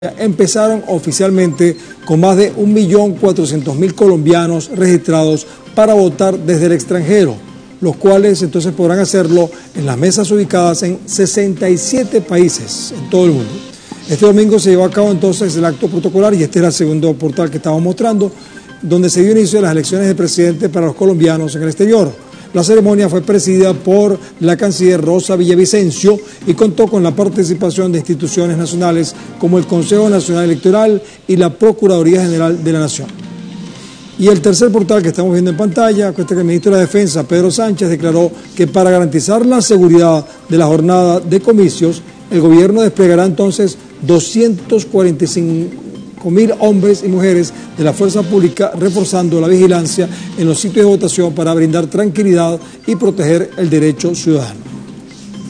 empezaron oficialmente con más de 1.400.000 colombianos registrados para votar desde el extranjero, los cuales entonces podrán hacerlo en las mesas ubicadas en 67 países en todo el mundo. Este domingo se llevó a cabo entonces el acto protocolar y este era el segundo portal que estamos mostrando, donde se dio inicio a las elecciones de presidente para los colombianos en el exterior. La ceremonia fue presidida por la canciller Rosa Villavicencio y contó con la participación de instituciones nacionales como el Consejo Nacional Electoral y la Procuraduría General de la Nación. Y el tercer portal que estamos viendo en pantalla, cuenta que el ministro de la Defensa, Pedro Sánchez, declaró que para garantizar la seguridad de la jornada de comicios, el gobierno desplegará entonces 245.000 hombres y mujeres de la fuerza pública, reforzando la vigilancia en los sitios de votación para brindar tranquilidad y proteger el derecho ciudadano.